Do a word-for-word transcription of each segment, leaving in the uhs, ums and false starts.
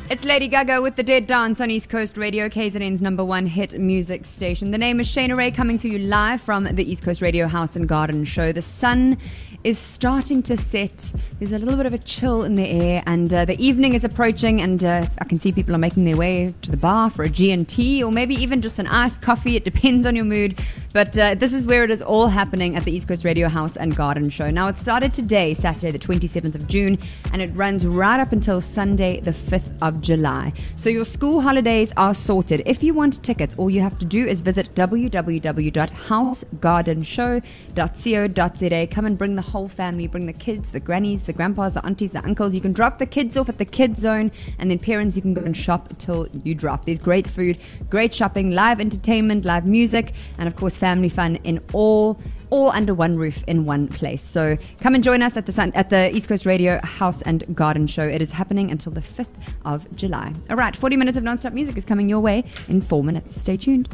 It's Lady Gaga with The Dead Dance on East Coast Radio, K Z N's number one hit music station. The name is Shayna Ray, coming to you live from the East Coast Radio House and Garden Show. The sun is starting to set. There's a little bit of a chill in the air, and uh, the evening is approaching, and uh, I can see people are making their way to the bar for a G and T, or maybe even just an iced coffee. It depends on your mood. But uh, this is where it is all happening at the East Coast Radio House and Garden Show. Now, it started today, Saturday the twenty-seventh of June, and it runs right up until Sunday the fifth of July. So your school holidays are sorted. If you want tickets, all you have to do is visit w w w dot house garden show dot co dot z a. Come and bring the whole family, bring the kids, the grannies, the grandpas, the aunties, the uncles. You can drop the kids off at the kids zone, and then parents, you can go and shop till you drop. There's great food, great shopping, live entertainment, live music, and of course family fun in all all under one roof in one place. So come and join us at the Sun, at the East Coast Radio House and Garden Show. It is happening until the fifth of July. All right, forty minutes of non-stop music is coming your way in four minutes. Stay tuned.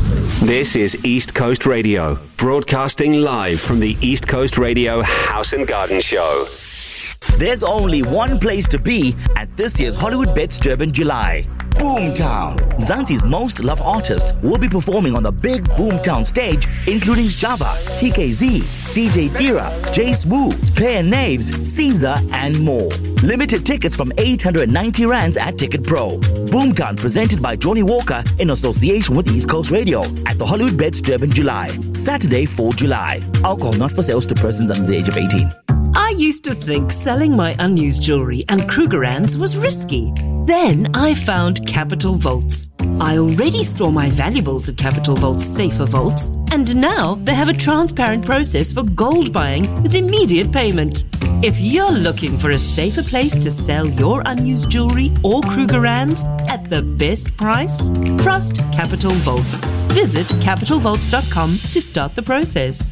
This is East Coast Radio, broadcasting live from the East Coast Radio House and Garden Show. There's only one place to be at this year's Hollywood Bets Durban July. Boomtown. Mzansi's most loved artists will be performing on the big Boomtown stage, including Java, T K Z, D J Tira, Jay Smooth, Player Naves, Caesar, and more. Limited tickets from eight hundred ninety rands at Ticket Pro. Boomtown presented by Johnny Walker in association with East Coast Radio at the Hollywood Bets Durban July. Saturday, fourth of July. Alcohol not for sales to persons under the age of eighteen. I used to think selling my unused jewelry and Krugerrands was risky. Then I found Capital Vaults. I already store my valuables at Capital Vaults Safer Vaults, and now they have a transparent process for gold buying with immediate payment. If you're looking for a safer place to sell your unused jewelry or Krugerrands at the best price, trust Capital Vaults. Visit capital vaults dot com to start the process.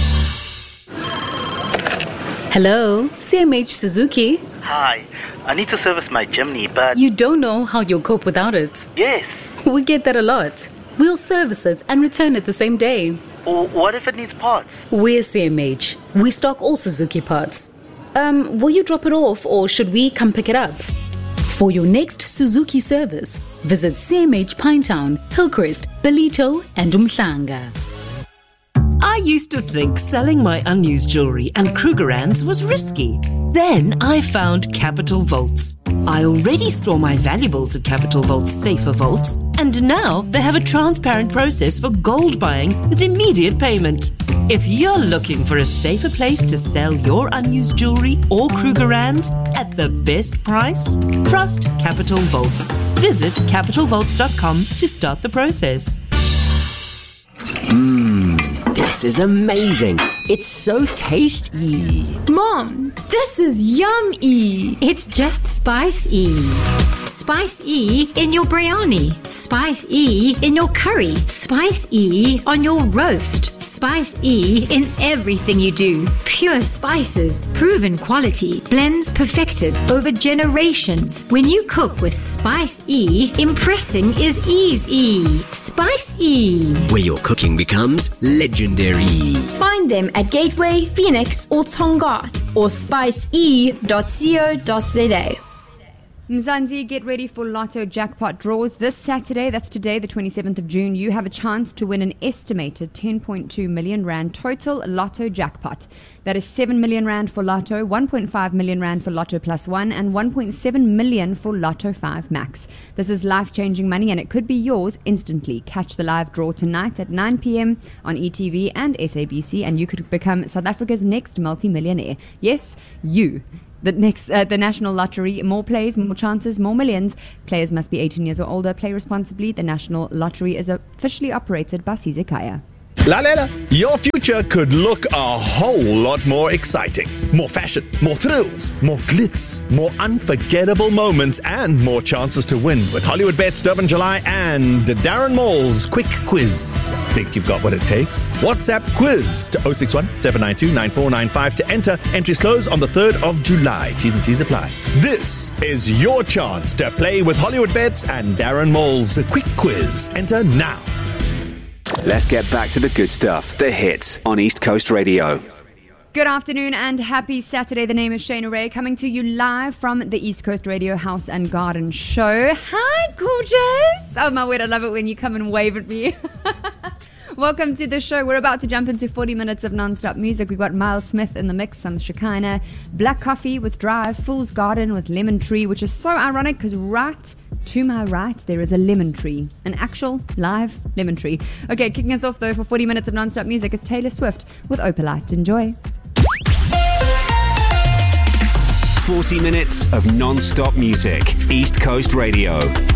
Hello, C M H Suzuki. Hi, I need to service my Jimny, but... You don't know how you'll cope without it. Yes. We get that a lot. We'll service it and return it the same day. Or what if it needs parts? We're C M H. We stock all Suzuki parts. Um, will you drop it off, or should we come pick it up? For your next Suzuki service, visit C M H Pinetown, Hillcrest, Ballito, and Umhlanga. I used to think selling my unused jewelry and Krugerrands was risky. Then I found Capital Vaults. I already store my valuables at Capital Vaults Safer Vaults, and now they have a transparent process for gold buying with immediate payment. If you're looking for a safer place to sell your unused jewelry or Krugerrands at the best price, trust Capital Vaults. Visit capital vaults dot com to start the process. Mmm, this is amazing. It's so tasty. Mom, this is yum-y. It's just Spice-y. Spice-y in your biryani. Spice-y in your curry. Spice-y on your roast. Spice-y in everything you do. Pure spices, proven quality, blends perfected over generations. When you cook with Spice-y, impressing is easy. Spice-y. Where your cooking becomes legendary. Find them at Gateway, Phoenix, or Tongaat, or spice e dot co dot z a. Mzansi, get ready for Lotto jackpot draws this Saturday. That's today, the twenty-seventh of June. You have a chance to win an estimated ten point two million rand total Lotto jackpot. That is seven million rand for Lotto, one point five million rand for Lotto Plus One, and one point seven million for Lotto five Max. This is life-changing money, and it could be yours instantly. Catch the live draw tonight at nine p.m. on E T V and S A B C, and you could become South Africa's next multi-millionaire. Yes, you. The next, uh, the National Lottery, more plays, more chances, more millions. Players must be eighteen years or older. Play responsibly. The National Lottery is officially operated by Caesar Kaya. Lalela, your future could look a whole lot more exciting. More fashion, more thrills, more glitz, more unforgettable moments, and more chances to win with Hollywood Bets Durban July and Darren Mall's Quick Quiz. Think you've got what it takes? WhatsApp quiz to oh six one, seven nine two, nine four nine five to enter. Entries close on the third of July. T's and C's apply. This is your chance to play with Hollywood Bets and Darren Mall's Quick Quiz. Enter now. Let's get back to the good stuff. The hits on East Coast Radio. Good afternoon and happy Saturday. The name is Shayna Ray, coming to you live from the East Coast Radio House and Garden Show. Hi, gorgeous. Oh my word, I love it when you come and wave at me. Welcome to the show. We're about to jump into forty minutes of non-stop music. We've got Miles Smith in the mix, some Shekinah, Black Coffee with Drive, Fool's Garden with Lemon Tree, which is so ironic because right to my right, there is a lemon tree. An actual live lemon tree. Okay, kicking us off though for forty minutes of non-stop music is Taylor Swift with Opalite. Enjoy. forty minutes of non-stop music. East Coast Radio.